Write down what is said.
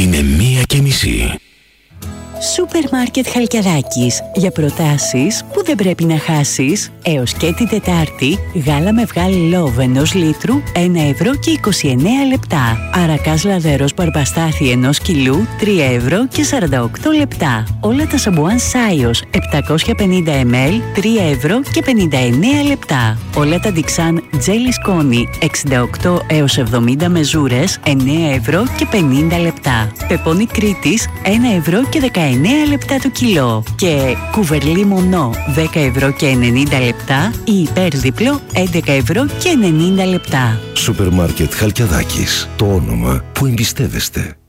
Είναι 1:30. Σούπερ Μάρκετ Χαλκιαδάκης. Για προτάσεις που δεν πρέπει να χάσεις. Έως και την Τετάρτη, γάλα με βγάλι Love 1 λίτρου, 1 € και 29 λεπτά. Αρακάς λαδερός μπαρμπαστάθι 1 κιλού, 3 € και 48 λεπτά. Όλα τα σαμπουάν Σάιος 750 ml, 3 € και 59 λεπτά. Όλα τα Dixan τζέλι σκόνη 68 έως 70 μεζούρες, 9 € και 50 λεπτά. Πεπόνι Κρήτης, 1 € και 19 λεπτά το κιλό. Και κουβερλί μονό 10 € και 90 λεπτά ή υπέρδιπλο 11 € και 90 λεπτά. Σούπερ Μάρκετ Χαλκιαδάκης. Το όνομα που εμπιστεύεστε.